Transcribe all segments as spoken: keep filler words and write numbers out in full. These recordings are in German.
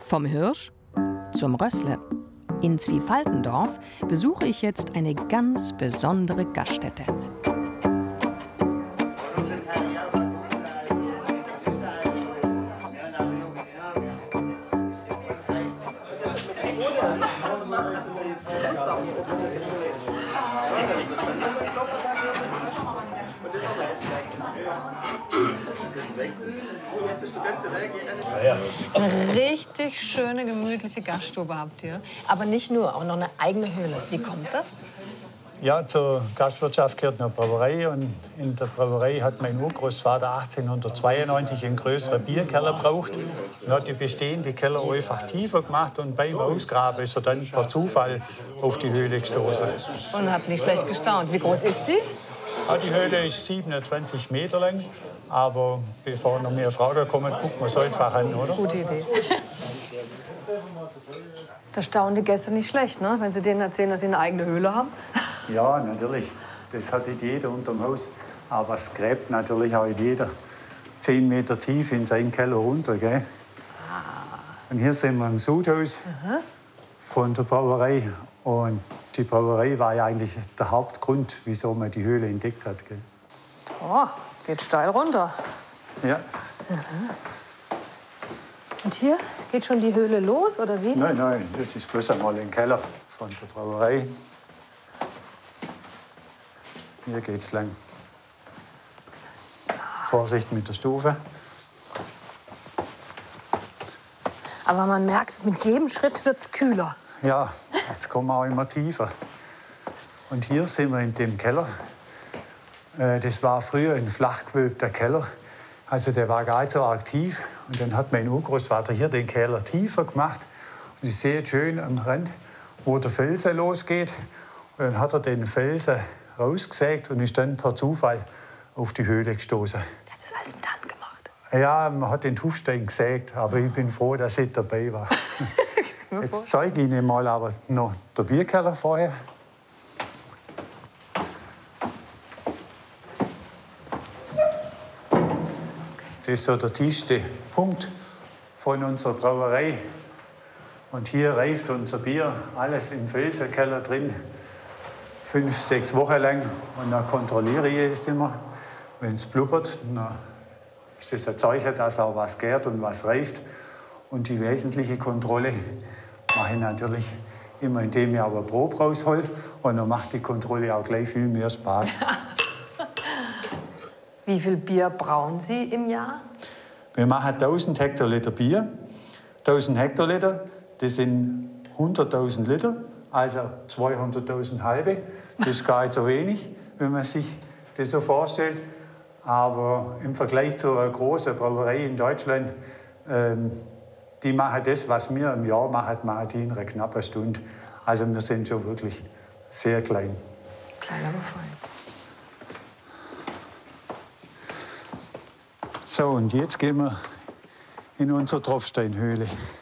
Vom Hirsch zum Rössle. In Zwiefaltendorf besuche ich jetzt eine ganz besondere Gaststätte. Eine richtig schöne, gemütliche Gaststube habt ihr. Aber nicht nur, auch noch eine eigene Höhle. Wie kommt das? Ja, zur Gastwirtschaft gehört eine Brauerei. Und in der Brauerei hat mein Urgroßvater achtzehnhundertzweiundneunzig einen größeren Bierkeller gebraucht. Und hat die bestehende Keller einfach tiefer gemacht. Und beim Ausgraben ist er dann per Zufall auf die Höhle gestoßen. Und hat nicht schlecht gestaunt. Wie groß ist die? Ja, die Höhle ist siebenundzwanzig Meter lang. Aber bevor noch mehr Fragen kommen, gucken wir es einfach an, oder? Gute Idee. Da staunen die Gäste nicht schlecht, ne? Wenn sie denen erzählen, dass sie eine eigene Höhle haben. Ja, natürlich. Das hat nicht jeder unterm Haus. Aber es gräbt natürlich auch jeder zehn Meter tief in seinen Keller runter. Gell? Ah. Und hier sind wir im Sudhaus mhm. von der Brauerei. Und die Brauerei war ja eigentlich der Hauptgrund, wieso man die Höhle entdeckt hat. Gell? Oh, geht steil runter. Ja. Mhm. Und hier geht schon die Höhle los, oder wie? Nein, nein, das ist bloß einmal ein Keller von der Brauerei. Hier geht's lang. Vorsicht mit der Stufe. Aber man merkt, mit jedem Schritt wird's kühler. Ja, jetzt kommen wir auch immer tiefer. Und hier sind wir in dem Keller. Das war früher ein flachgewölbter Keller. Also der war gar nicht so aktiv. Und dann hat mein Urgroßvater hier den Keller tiefer gemacht. Und ich sehe jetzt schön am Rand, wo der Felsen losgeht. Und dann hat er den Felsen rausgesägt und ist dann per Zufall auf die Höhle gestoßen. Der hat das alles mit der Hand gemacht? Ja, man hat den Tuffstein gesägt, aber ich bin froh, dass ich dabei war. Jetzt zeige ich Ihnen mal aber noch den Bierkeller vorher. Das ist so der tiefste Punkt von unserer Brauerei. Und hier reift unser Bier, alles im Felsenkeller drin, fünf, sechs Wochen lang. Und dann kontrolliere ich es immer. Wenn es blubbert, dann ist das ein Zeichen, dass auch was gärt und was reift. Und die wesentliche Kontrolle mache ich natürlich immer, indem ich aber Probe raushole. Und dann macht die Kontrolle auch gleich viel mehr Spaß. Wie viel Bier brauen Sie im Jahr? Wir machen tausend Hektoliter Bier. tausend Hektoliter, das sind hunderttausend Liter, also zweihunderttausend halbe. Das ist gar nicht so wenig, wenn man sich das so vorstellt. Aber im Vergleich zu einer großen Brauerei in Deutschland, ähm, die machen das, was wir im Jahr machen, machen die in einer knappen Stunde. Also wir sind schon wirklich sehr klein. Klein, aber fein. So, und jetzt gehen wir in unsere Tropfsteinhöhle.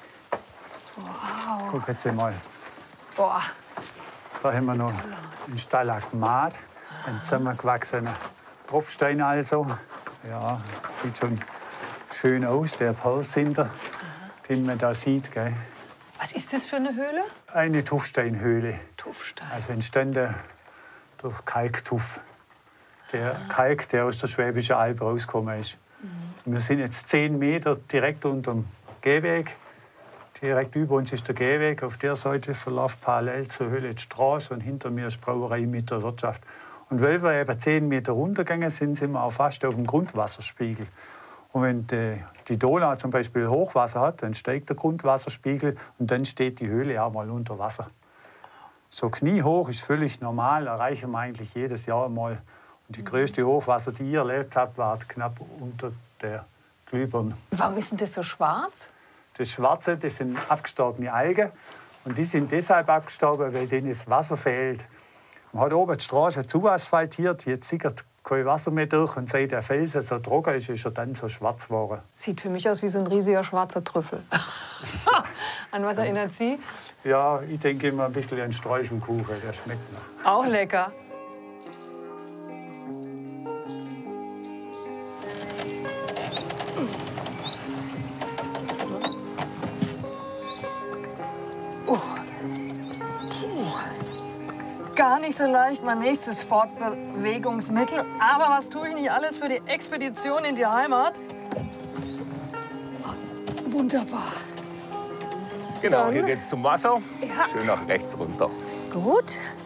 Wow. Guck jetzt mal. Boah. Da haben wir noch ein Stalagmat, ein zusammengewachsener Tropfstein also. Ja, sieht schon schön aus, der Perlsinter, den man da sieht. Gell? Was ist das für eine Höhle? Eine Tuffsteinhöhle. Tuffstein. Also entstanden durch Kalktuff. Der Kalk, der aus der Schwäbischen Alb rausgekommen ist. Mhm. Wir sind jetzt zehn Meter direkt unter dem Gehweg. Direkt über uns ist der Gehweg. Auf der Seite verläuft parallel zur Höhle die Straße und hinter mir ist die Brauerei mit der Wirtschaft. Und weil wir eben zehn Meter runtergegangen sind, sind wir auch fast auf dem Grundwasserspiegel. Und wenn die, die Donau zum Beispiel Hochwasser hat, dann steigt der Grundwasserspiegel und dann steht die Höhle auch mal unter Wasser. So kniehoch ist völlig normal, erreichen wir eigentlich jedes Jahr mal. Und die größte Hochwasser, die ihr erlebt habt, war knapp unter der Glühbirne. Warum ist denn das so schwarz? Das Schwarze, das sind abgestorbene Algen. Und die sind deshalb abgestorben, weil denen das Wasser fehlt. Man hat oben die Straße zuasphaltiert, jetzt sickert kein Wasser mehr durch. Und seit der Felsen so trocken ist, ist er dann so schwarz geworden. Sieht für mich aus wie so ein riesiger schwarzer Trüffel. An was erinnert Sie? Ja, ich denke immer ein bisschen an Streuselkuchen, der schmeckt noch. Auch lecker. Uh. Puh. Gar nicht so leicht mein nächstes Fortbewegungsmittel. Aber was tue ich nicht alles für die Expedition in die Heimat? Wunderbar. Genau, Dann- hier geht's zum Wasser. Ja. Schön nach rechts runter. Gut.